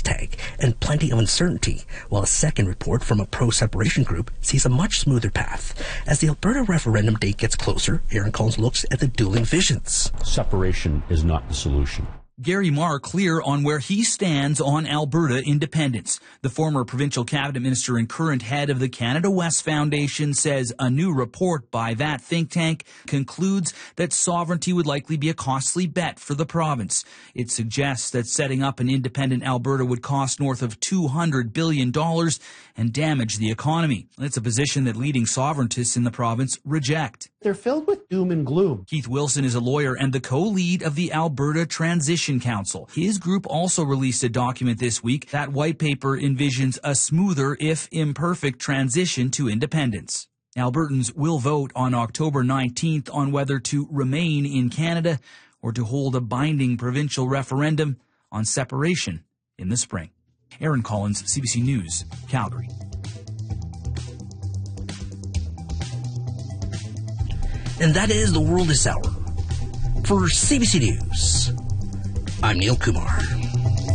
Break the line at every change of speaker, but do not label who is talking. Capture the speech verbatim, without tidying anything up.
tag and plenty of uncertainty, while a second report from a pro-separation group sees a much smoother path. As the Alberta referendum date gets closer, Aaron Collins looks at the dueling visions.
Separation is not the solution.
Gary Marr clear on where he stands on Alberta independence. The former provincial cabinet minister and current head of the Canada West Foundation says a new report by that think tank concludes that sovereignty would likely be a costly bet for the province. It suggests that setting up an independent Alberta would cost north of two hundred billion dollars and damage the economy. It's a position that leading sovereigntists in the province reject.
They're filled with doom and gloom.
Keith Wilson is a lawyer and the co-lead of the Alberta Transition Council. His group also released a document this week. That white paper envisions a smoother, if imperfect, transition to independence. Albertans will vote on October nineteenth on whether to remain in Canada or to hold a binding provincial referendum on separation in the spring. Aaron Collins, C B C News, Calgary.
And that is the world this hour. For C B C News, I'm Neil Kumar.